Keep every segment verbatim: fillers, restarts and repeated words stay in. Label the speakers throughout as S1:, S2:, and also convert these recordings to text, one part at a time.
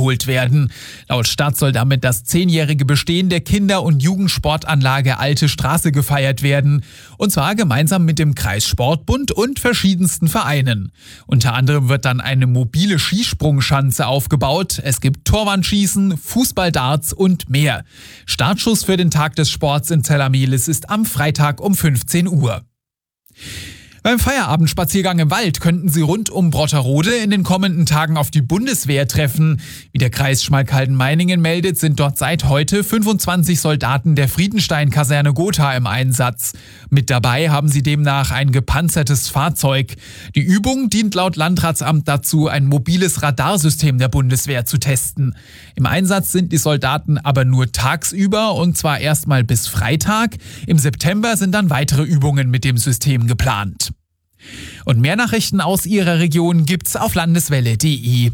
S1: aufgeholt werden. Laut Stadt soll damit das zehnjährige Bestehen der Kinder- und Jugendsportanlage Alte Straße gefeiert werden. Und zwar gemeinsam mit dem Kreissportbund und verschiedensten Vereinen. Unter anderem wird dann eine mobile Skisprungschanze aufgebaut. Es gibt Torwandschießen, Fußballdarts und mehr. Startschuss für den Tag des Sports in Zella-Mehlis ist am Freitag um fünfzehn Uhr. Beim Feierabendspaziergang im Wald könnten Sie rund um Brotterode in den kommenden Tagen auf die Bundeswehr treffen. Wie der Kreis Schmalkalden-Meiningen meldet, sind dort seit heute fünfundzwanzig Soldaten der Friedenstein-Kaserne Gotha im Einsatz. Mit dabei haben sie demnach ein gepanzertes Fahrzeug. Die Übung dient laut Landratsamt dazu, ein mobiles Radarsystem der Bundeswehr zu testen. Im Einsatz sind die Soldaten aber nur tagsüber und zwar erstmal bis Freitag. Im September sind dann weitere Übungen mit dem System geplant. Und mehr Nachrichten aus Ihrer Region gibt's auf landeswelle punkt de.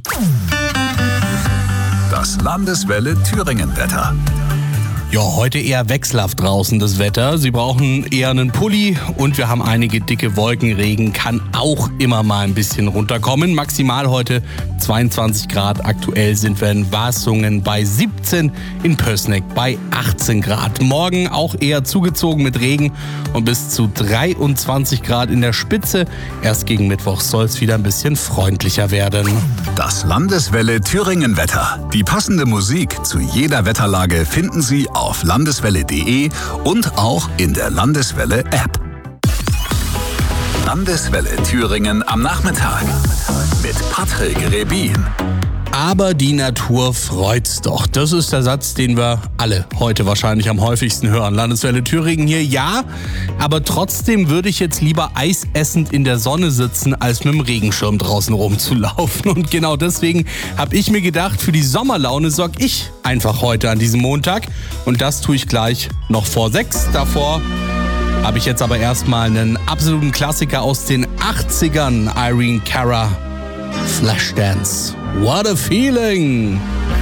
S2: Das Landeswelle Thüringen-Wetter.
S3: Ja, heute eher wechselhaft draußen das Wetter. Sie brauchen eher einen Pulli und wir haben einige dicke Wolken. Regen kann auch immer mal ein bisschen runterkommen. Maximal heute zweiundzwanzig Grad. Aktuell sind wir in Wasungen bei siebzehn, in Pößneck bei achtzehn Grad. Morgen auch eher zugezogen mit Regen und bis zu dreiundzwanzig Grad in der Spitze. Erst gegen Mittwoch soll es wieder ein bisschen freundlicher werden.
S2: Das Landeswelle Thüringen-Wetter. Die passende Musik zu jeder Wetterlage finden Sie auf landeswelle punkt de und auch in der Landeswelle-App. Landeswelle Thüringen am Nachmittag mit Patrick Rebin.
S3: Aber die Natur freut's doch. Das ist der Satz, den wir alle heute wahrscheinlich am häufigsten hören. Landeswelle Thüringen hier, ja. Aber trotzdem würde ich jetzt lieber eisessend in der Sonne sitzen, als mit dem Regenschirm draußen rumzulaufen. Und genau deswegen habe ich mir gedacht, für die Sommerlaune sorge ich einfach heute an diesem Montag. Und das tue ich gleich noch vor sechs. Davor habe ich jetzt aber erstmal einen absoluten Klassiker aus den achtzigern. Irene Cara, Flashdance. What a feeling!